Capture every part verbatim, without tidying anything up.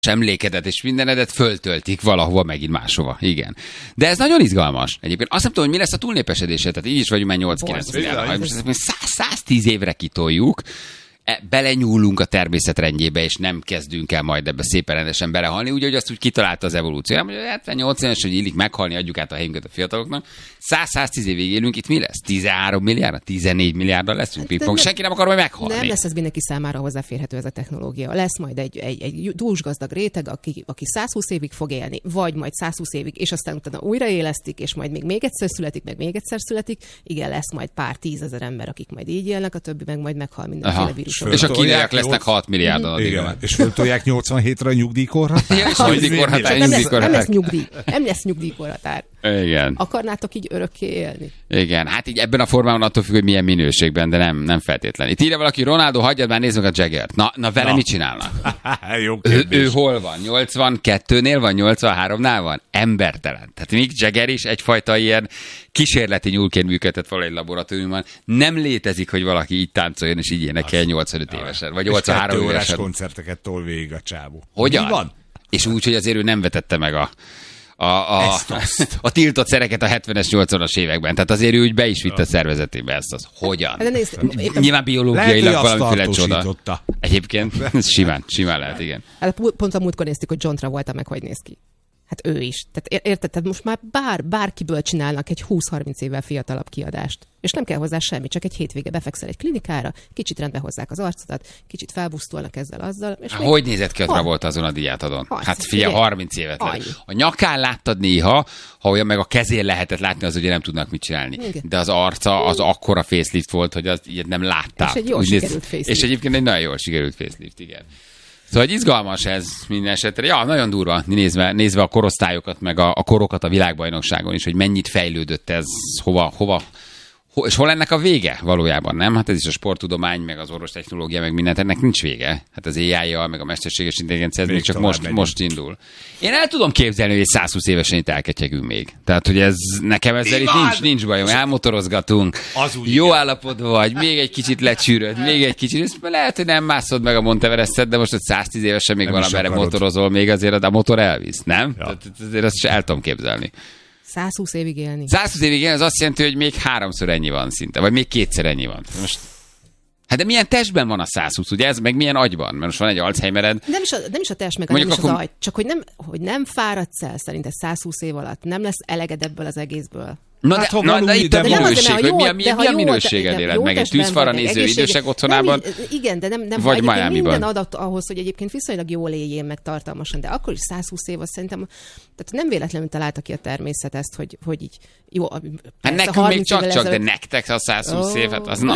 emlékedet és mindenedet föltöltik valahova megint máshova. Igen. De ez nagyon izgalmas. Egyébként azt nem tudom, hogy mi lesz a túlnépesedése. Tehát így is vagyunk már nyolc-kilenc milliárd. Most száz tíz évre kitoljuk, belenyúlunk a természet rendjébe, és nem kezdünk el majd ebbe szépen rendesen belehalni, úgy, hogy azt úgy kitalálta az evolúció. hogy hetvennyolc éves, hogy illik meghalni, adjuk át a helyünket a fiataloknak. száz-száztíz évig élünk, itt mi lesz? tizenhárom milliárd, tizennégy milliárdal leszünk pingpong. Senki nem akar majd meghalni. Nem lesz ez mindenki számára hozzáférhető ez a technológia. Lesz majd egy, egy, egy dúsgazdag réteg, aki, aki százhúsz évig fog élni, vagy majd százhúsz évig, és aztán utána újraélesztik, és majd még még egyszer születik, meg még egyszer születik. Igen, lesz majd pár tízezer ember, akik majd így élnek, a többi meg majd meghal mindenféle vírus. És a kínaiak lesznek hat milliárdan addig. És föltolják nyolcvanhétre a nyugdíjkorra? Ja, és nyugdíjkorhatár. Nem, lesz, nem lesz nyugdíj. Nem lesz nyugdíjkorhatár. Igen. Akarnátok így örökké élni? Igen, hát így ebben a formában attól függ, hogy milyen minőségben, de nem, nem feltétlenül. Itt írja valaki, Ronaldo, hagyjad már, nézd meg a Jaggert. Na, na vele na. Mit csinálnak? Jó ő, ő hol van? nyolcvankettőnél van? nyolcvanháromnál van? Embertelen. Tehát Mick Jagger is egyfajta ilyen kísérleti nyúlként működtet valahogy laboratóriumban. Nem létezik, hogy valaki így táncoljon és így énekel nyolcvanöt évesen, vagy nyolcvanhárom évesen. Koncerteket tol végig a csávó. Hogyan? Van? És úgy, hogy azért ő nem vetette meg a A, a, a tiltott szereket a hetvenes, nyolcvanas években. Tehát azért ő úgy be is vitt a szervezetébe ezt az. Hogyan? Nézd, éppen... Nyilván biológiailag valamiféle csoda. Egyébként simán, simán lehet, igen. Hát pont a múltkor néztük, hogy John Travolta meg hogy néz ki. Hát ő is. Tehát érted, tehát most már bár, bárkiből csinálnak egy húsz-harminc évvel fiatalabb kiadást. És nem kell hozzá semmi, csak egy hétvége befekszel egy klinikára, kicsit rendbe hozzák az arcodat, kicsit felbusztolnak ezzel azzal. És Há, hogy nézett ki a Travolta azon a díjátadon? Hát figyelj, harminc évet le. A nyakán láttad néha, ha olyan meg a kezén lehetett látni, az ugye nem tudnak mit csinálni. Igen. De az arca az akkora facelift volt, hogy az ilyet nem láttál. És egy jól sikerült facelift. És egyébként egy nagyon jól sikerült facelift, igen. Szóval izgalmas ez minden esetre. Ja, nagyon durva, nézve, nézve a korosztályokat, meg a, a korokat a világbajnokságon is, hogy mennyit fejlődött ez, hova, hova, ho, és hol ennek a vége valójában, nem? Hát ez is a sporttudomány, meg az orvostechnológia, meg mindent, ennek nincs vége. Hát az á i-jal, meg a mesterséges intelligencia, ez még csak most, most indul. Én el tudom képzelni, hogy egy százhúsz évesen itt elketyegünk még. Tehát, hogy ez nekem ezzel itt nincs, nincs bajom. Elmotorozgatunk, jó igen. Állapotban vagy, még egy kicsit lecsűröd, még egy kicsit, és lehet, hogy nem mászod meg a Monteverestet, de most, hogy száztíz évesen még valamire motorozol, még azért a motor elvisz, nem? Ja. Tehát azért azt el tudom képzelni. százhúsz évig élni. százhúsz évig élni, az azt jelenti, hogy még háromszor ennyi van szinte, vagy még kétszer ennyi van. Most hát de milyen testben van a százhúsz, ugye ez, meg milyen agyban? Mert most van egy Alzheimered. Nem is a, nem is a test, meg nem is akkor... az agy. Csak hogy nem, hogy nem fáradsz el szerinted százhúsz év alatt. Nem lesz eleged ebből az egészből. Na de, hát, na, de itt a minőség, hogy mi a, mi, mi a minőséged éled meg? Egy tűzfalra néző idősek otthonában? Nem, igen, de nem, nem vagy Miamiban. Minden adat ahhoz, hogy egyébként viszonylag jól éljél meg tartalmasan, de akkor is százhúsz év, azt szerintem, tehát nem véletlenül találta ki a természet ezt, hogy, hogy így jó. Hát nekünk még csak-csak, de nektek a százhúsz év, hát az na.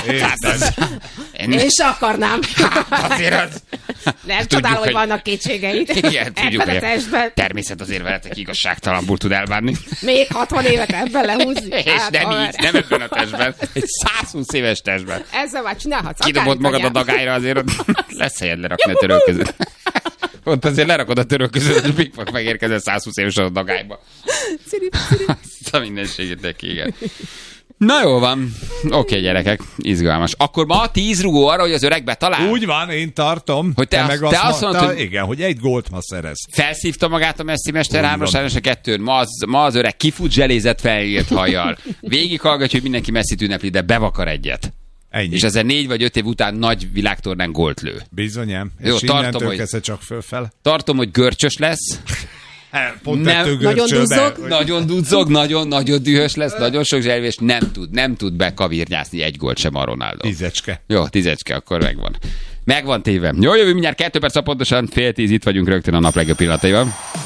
Én se akarnám. Azért az... Nem csodálom, hogy vannak kétségeid. Igen, tudjuk, hogy a természet azért veletek igazságtalanul tud elbánni. Még hatvan évet ebben lehúzni. És hát, nem így, nem ebben a testben. Egy százhúsz éves testben. Ezzel már csinálhatsz. Kidobod magad a dagályra, azért lesz helyed lerakni a török között. Ott azért lerakod a török között, és pikpak megérkezel százhúsz évesen a dagályba. Cirip, cirip. Azt a mindenségét neki, igen. Na jó van. Oké, okay, gyerekek, izgalmas. Akkor ma tíz rugó arra, hogy az öreg betalál? Úgy van, én tartom. Hogy te, te, azt, meg azt, te azt mondtad, hogy... Igen, hogy egy gólt ma szerez. Felszívta magát a Messi mester hármas a kettőn. Ma az, ma az öreg kifut zselézett felírt hajjal. Végighallgatja, hogy mindenki Messit ünnepli, de bevakar egyet. Ennyi. És ezzel négy vagy öt év után nagy világtornán gólt lő. Bizonyám. Jó, és tartom, hogy csak fölfel. Tartom, hogy görcsös lesz. Pont nem, nagyon duzzog, hogy... nagyon duzzog, nagyon, nagyon dühös lesz, nagyon sok zselvés, nem tud, nem tud bekavirnyászni egy gólt sem a Ronaldo. Tízecske. Jó, tízecske, akkor megvan. Megvan téve. Jó, jövő mindjárt kettő perc, pontosan fél tíz, itt vagyunk rögtön a nap legjobb pillanataival.